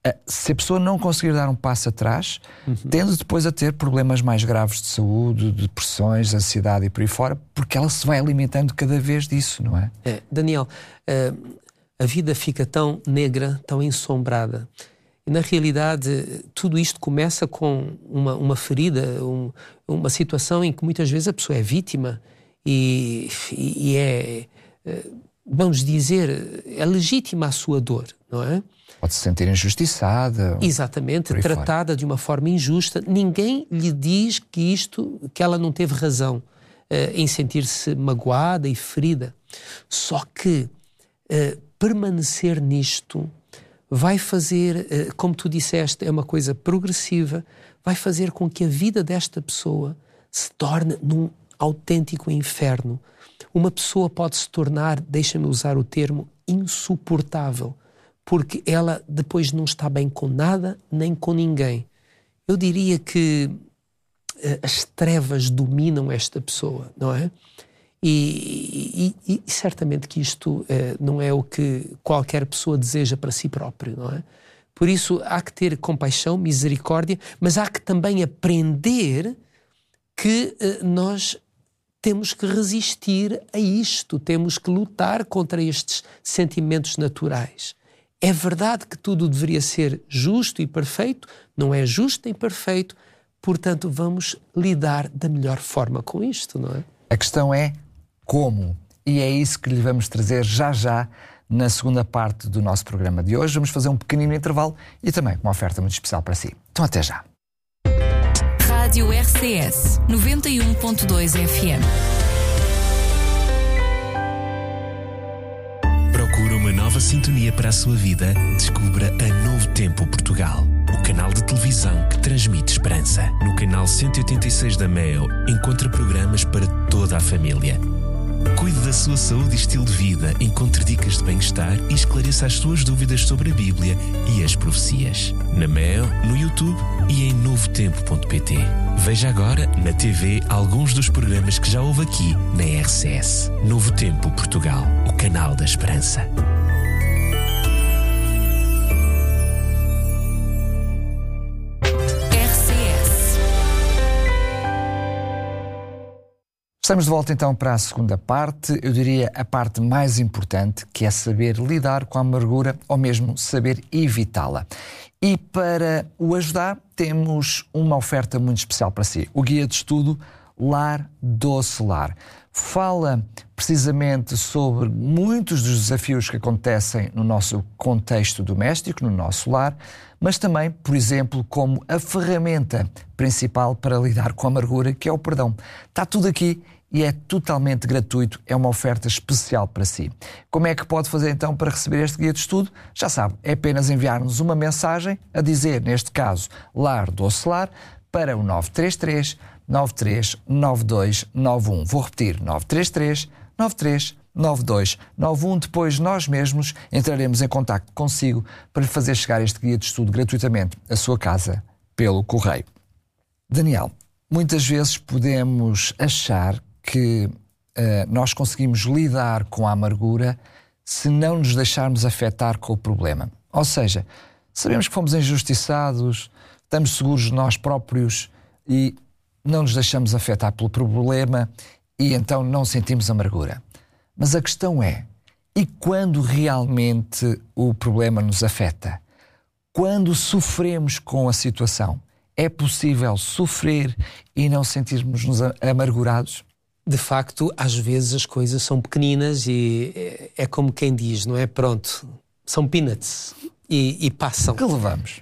Se a pessoa não conseguir dar um passo atrás, tende depois a ter problemas mais graves de saúde, de depressões, ansiedade e por aí fora, porque ela se vai alimentando cada vez disso, não é? Daniel, a vida fica tão negra, tão ensombrada. E, na realidade, tudo isto começa com uma ferida, uma situação em que muitas vezes a pessoa é vítima e é, vamos dizer, é legítima a sua dor, não é? Pode se sentir injustiçada. Exatamente, tratada de uma forma injusta. Ninguém lhe diz que ela não teve razão em sentir-se magoada e ferida. Só que permanecer nisto vai fazer, como tu disseste, é uma coisa progressiva, vai fazer com que a vida desta pessoa se torne num autêntico inferno. Uma pessoa pode se tornar, deixa-me usar o termo, insuportável, porque ela depois não está bem com nada nem com ninguém. Eu diria que as trevas dominam esta pessoa, não é? E certamente que isto não é o que qualquer pessoa deseja para si próprio, não é? Por isso há que ter compaixão, misericórdia, mas há que também aprender que nós temos que resistir a isto, temos que lutar contra estes sentimentos naturais. É verdade que tudo deveria ser justo e perfeito, não é justo nem perfeito, portanto vamos lidar da melhor forma com isto, não é? A questão é como, e é isso que lhe vamos trazer já na segunda parte do nosso programa de hoje. Vamos fazer um pequenino intervalo e também uma oferta muito especial para si. Então até já. Rádio RCS 91.2 FM. Procura uma nova sintonia para a sua vida? Descubra a Novo Tempo Portugal, o canal de televisão que transmite esperança. No canal 186 da Mel, encontra programas para toda a família. Cuide da sua saúde e estilo de vida, encontre dicas de bem-estar e esclareça as suas dúvidas sobre a Bíblia e as profecias. Na Mel, no YouTube e em novotempo.pt. Veja agora na TV alguns dos programas que já houve aqui na RCS. Novo Tempo Portugal, o canal da esperança. Estamos de volta então para a segunda parte, eu diria a parte mais importante, que é saber lidar com a amargura ou mesmo saber evitá-la. E para o ajudar temos uma oferta muito especial para si, o guia de estudo Lar Doce Lar. Fala precisamente sobre muitos dos desafios que acontecem no nosso contexto doméstico, no nosso lar, mas também, por exemplo, como a ferramenta principal para lidar com a amargura, que é o perdão. Está tudo aqui e é totalmente gratuito, é uma oferta especial para si. Como é que pode fazer então para receber este guia de estudo? Já sabe, é apenas enviar-nos uma mensagem a dizer, neste caso, Lar Doce Lar, para o 933 93 92 91. Vou repetir, 933 93 92 91. Depois nós mesmos entraremos em contacto consigo para lhe fazer chegar este guia de estudo gratuitamente à sua casa pelo correio. Daniel, muitas vezes podemos achar que nós conseguimos lidar com a amargura se não nos deixarmos afetar com o problema. Ou seja, sabemos que fomos injustiçados, estamos seguros de nós próprios e não nos deixamos afetar pelo problema e então não sentimos amargura. Mas a questão é, e quando realmente o problema nos afeta? Quando sofremos com a situação, é possível sofrer e não sentirmos-nos amargurados? De facto, às vezes as coisas são pequeninas e é como quem diz, não é? Pronto, são peanuts e passam. Que levamos?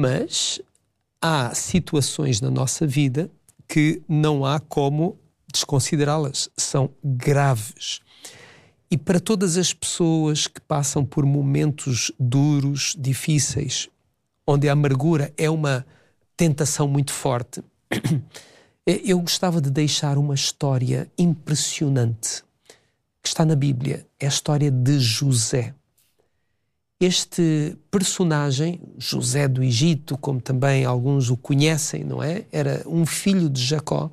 Mas há situações na nossa vida que não há como desconsiderá-las. São graves. E para todas as pessoas que passam por momentos duros, difíceis, onde a amargura é uma tentação muito forte, eu gostava de deixar uma história impressionante que está na Bíblia. É a história de José. Este personagem, José do Egito, como também alguns o conhecem, não é? Era um filho de Jacó.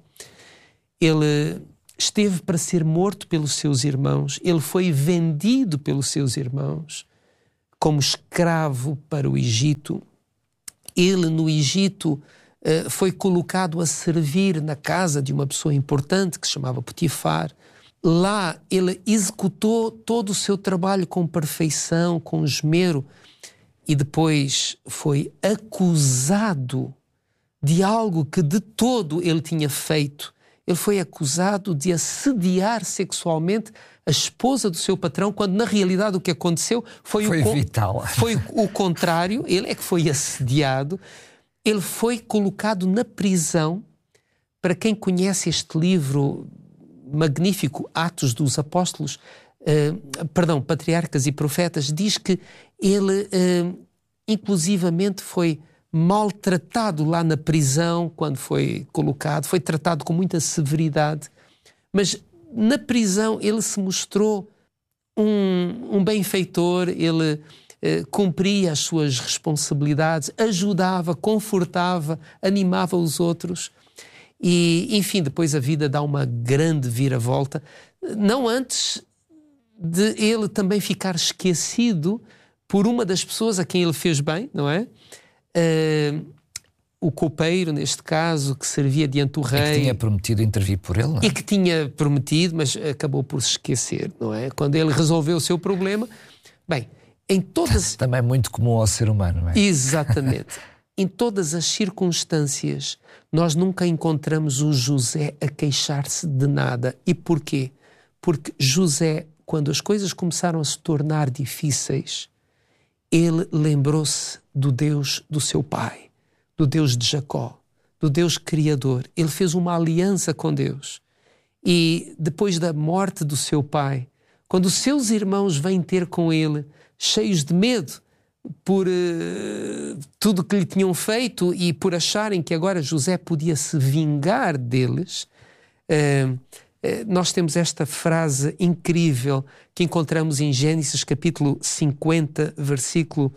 Ele esteve para ser morto pelos seus irmãos. Ele foi vendido pelos seus irmãos como escravo para o Egito. ele no Egito foi colocado a servir na casa de uma pessoa importante que se chamava Potifar. Lá ele executou todo o seu trabalho com perfeição, com esmero, e depois foi acusado de algo que de todo ele tinha feito. Ele foi acusado de assediar sexualmente a esposa do seu patrão, quando na realidade o que aconteceu foi o contrário. Ele é que foi assediado. Ele foi colocado na prisão. Para quem conhece este livro magnífico, Atos dos Apóstolos, Patriarcas e Profetas, diz que ele inclusivamente foi maltratado lá na prisão quando foi colocado, foi tratado com muita severidade, mas na prisão ele se mostrou um benfeitor, ele cumpria as suas responsabilidades, ajudava, confortava, animava os outros e, enfim, depois a vida dá uma grande viravolta, não antes de ele também ficar esquecido por uma das pessoas a quem ele fez bem, não é? O copeiro, neste caso, que servia diante do rei. E que tinha prometido intervir por ele, não é? E que tinha prometido, mas acabou por se esquecer, não é? Quando ele resolveu o seu problema. Bem, em todas... Também muito comum ao ser humano, não é? Exatamente. Em todas as circunstâncias, nós nunca encontramos o José a queixar-se de nada. E porquê? Porque José, quando as coisas começaram a se tornar difíceis, ele lembrou-se do Deus do seu pai, do Deus de Jacó, do Deus Criador. Ele fez uma aliança com Deus. E depois da morte do seu pai, quando os seus irmãos vêm ter com ele, cheios de medo por tudo que lhe tinham feito e por acharem que agora José podia se vingar deles, nós temos esta frase incrível que encontramos em Gênesis capítulo 50, versículo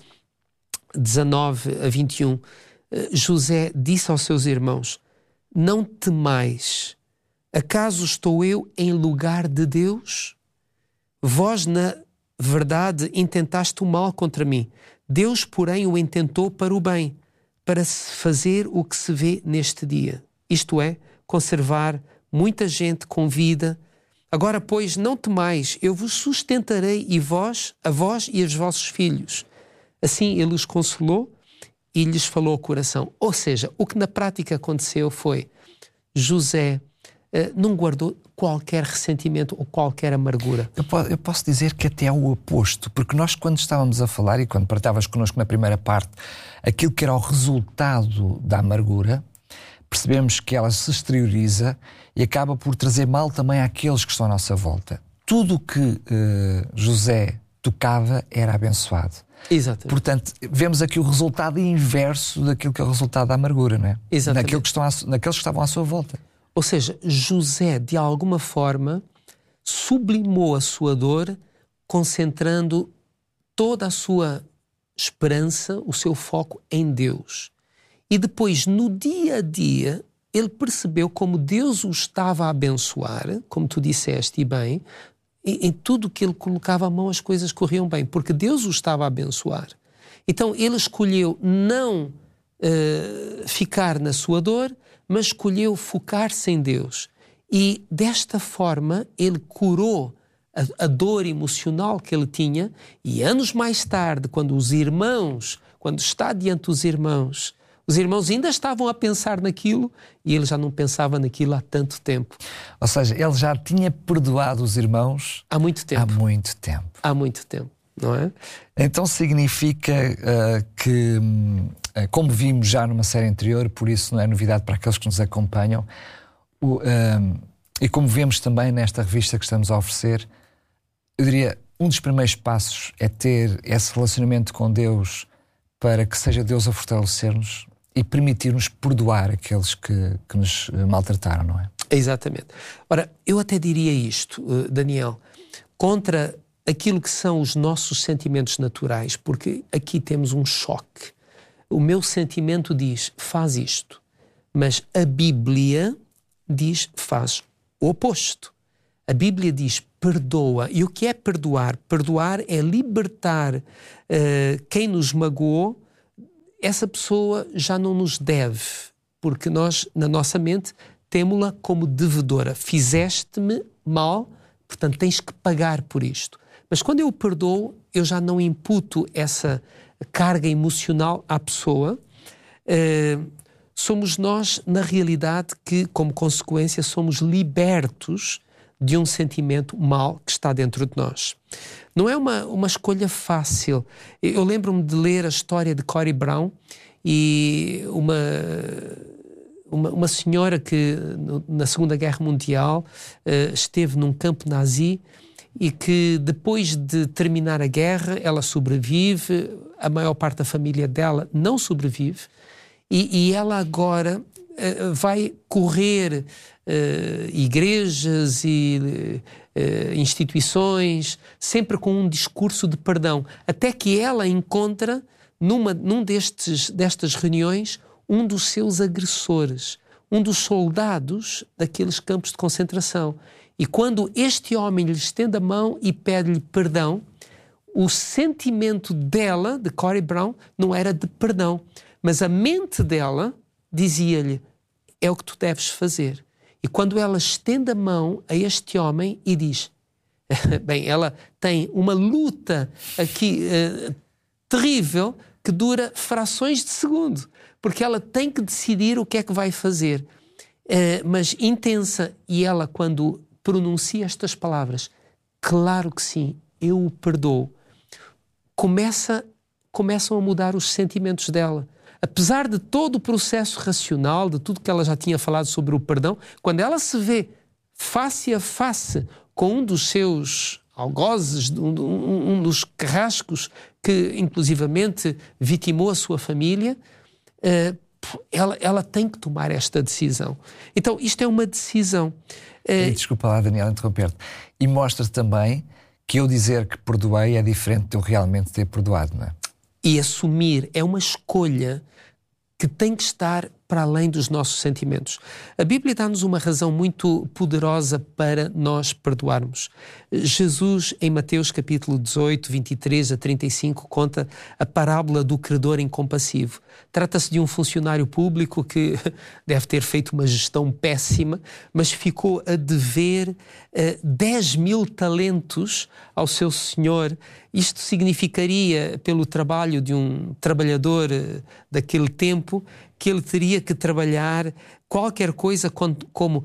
19 a 21. José disse aos seus irmãos: não temais, acaso estou eu em lugar de Deus? Vós, na verdade, intentaste o mal contra mim. Deus, porém, o intentou para o bem, para se fazer o que se vê neste dia. Isto é, conservar muita gente com vida. Agora, pois, não temais, eu vos sustentarei a vós e aos vossos filhos. Assim ele os consolou e lhes falou ao coração. Ou seja, o que na prática aconteceu foi José não guardou qualquer ressentimento ou qualquer amargura. Eu posso dizer que até é o oposto, porque nós, quando estávamos a falar e quando partilhavas connosco na primeira parte aquilo que era o resultado da amargura, percebemos que ela se exterioriza e acaba por trazer mal também àqueles que estão à nossa volta. Tudo o que José tocava era abençoado. Exatamente. Portanto, vemos aqui o resultado inverso daquilo que é o resultado da amargura, não é? Exatamente. Naqueles que estavam à sua volta. Ou seja, José, de alguma forma, sublimou a sua dor, concentrando toda a sua esperança, o seu foco em Deus. E depois, no dia a dia, ele percebeu como Deus o estava a abençoar, como tu disseste e bem, em tudo que ele colocava a mão as coisas corriam bem, porque Deus o estava a abençoar. Então ele escolheu não ficar na sua dor, mas escolheu focar-se em Deus. E desta forma ele curou a dor emocional que ele tinha, e anos mais tarde, quando está diante dos irmãos, os irmãos ainda estavam a pensar naquilo e ele já não pensava naquilo há tanto tempo. Ou seja, ele já tinha perdoado os irmãos há muito tempo. Há muito tempo, não é? Então significa que, como vimos já numa série anterior, por isso não é novidade para aqueles que nos acompanham, e como vemos também nesta revista que estamos a oferecer, eu diria, um dos primeiros passos é ter esse relacionamento com Deus para que seja Deus a fortalecer-nos e permitir-nos perdoar aqueles que nos maltrataram, não é? Exatamente. Ora, eu até diria isto, Daniel, contra aquilo que são os nossos sentimentos naturais, porque aqui temos um choque. O meu sentimento diz, faz isto, mas a Bíblia diz, faz o oposto. A Bíblia diz, perdoa. E o que é perdoar? Perdoar é libertar quem nos magoou, essa pessoa já não nos deve, porque nós, na nossa mente, temo-la como devedora. Fizeste-me mal, portanto tens que pagar por isto. Mas quando eu o perdoo, eu já não imputo essa carga emocional à pessoa. Somos nós, na realidade, que, como consequência, somos libertos de um sentimento mau que está dentro de nós. Não é uma escolha fácil. Eu lembro-me de ler a história de Corrie Brown e uma senhora que, na Segunda Guerra Mundial, esteve num campo nazi e que, depois de terminar a guerra, ela sobrevive, a maior parte da família dela não sobrevive, e ela agora vai correr igrejas e instituições, sempre com um discurso de perdão, até que ela encontra, destas reuniões, um dos seus agressores, um dos soldados daqueles campos de concentração. E quando este homem lhe estende a mão e pede-lhe perdão, o sentimento dela, de Corrie Brown, não era de perdão, mas a mente dela dizia-lhe: é o que tu deves fazer. E quando ela estende a mão a este homem e diz, bem, ela tem uma luta aqui terrível que dura frações de segundo, porque ela tem que decidir o que é que vai fazer, mas intensa, e ela, quando pronuncia estas palavras, claro que sim, eu o perdoo, começam a mudar os sentimentos dela. Apesar de todo o processo racional, de tudo que ela já tinha falado sobre o perdão, quando ela se vê face a face com um dos seus algozes, um dos carrascos que inclusivamente vitimou a sua família, ela tem que tomar esta decisão. Então isto é uma decisão. Desculpa lá, Daniel, interromper-te. E mostra também que eu dizer que perdoei é diferente de eu realmente ter perdoado, não é? E assumir é uma escolha que tem que estar para além dos nossos sentimentos. A Bíblia dá-nos uma razão muito poderosa para nós perdoarmos. Jesus, em Mateus capítulo 18, 23 a 35, conta a parábola do credor incompassivo. Trata-se de um funcionário público que deve ter feito uma gestão péssima, mas ficou a dever 10.000 talentos ao seu senhor. Isto significaria, pelo trabalho de um trabalhador daquele tempo, que ele teria que trabalhar qualquer coisa como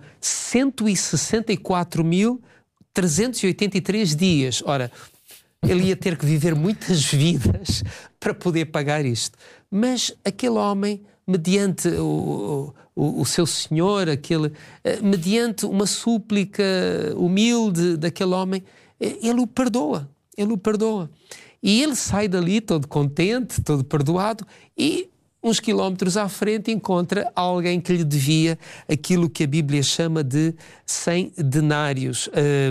164.383 dias. Ora, ele ia ter que viver muitas vidas para poder pagar isto. Mas aquele homem, mediante o seu senhor, mediante uma súplica humilde daquele homem, ele o perdoa. Ele o perdoa. E ele sai dali todo contente, todo perdoado, e uns quilómetros à frente encontra alguém que lhe devia aquilo que a Bíblia chama de 100 denários,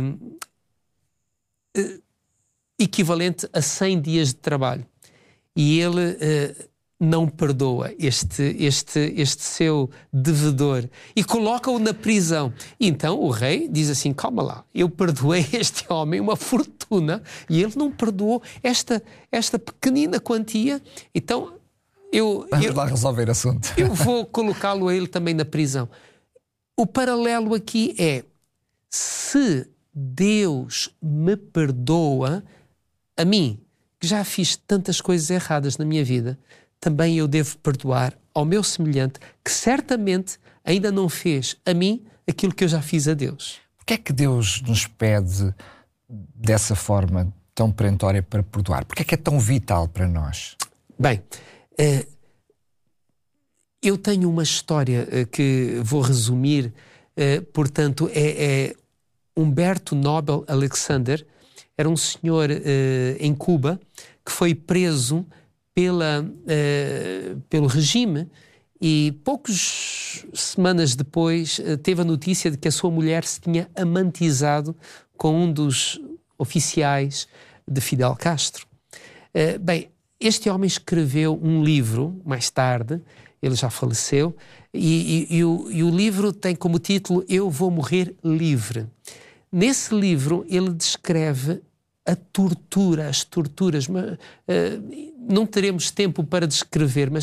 equivalente a 100 dias de trabalho. E ele não perdoa este seu devedor e coloca-o na prisão. E então o rei diz assim: calma lá, eu perdoei este homem uma fortuna e ele não perdoou esta pequenina quantia, então vamos lá resolver o assunto. Eu vou colocá-lo a ele também na prisão. O paralelo aqui é: se Deus me perdoa, a mim, que já fiz tantas coisas erradas na minha vida, também eu devo perdoar ao meu semelhante, que certamente ainda não fez a mim aquilo que eu já fiz a Deus. Porquê é que Deus nos pede dessa forma tão perentória para perdoar? Porquê é que é tão vital para nós? Bem, eu tenho uma história que vou resumir, portanto, é Humberto Nobel Alexander, era um senhor em Cuba que foi preso pelo regime e poucas semanas depois teve a notícia de que a sua mulher se tinha amantizado com um dos oficiais de Fidel Castro. Bem, este homem escreveu um livro, mais tarde, ele já faleceu, e o livro tem como título Eu Vou Morrer Livre. Nesse livro ele descreve a tortura, as torturas, mas não teremos tempo para descrever, mas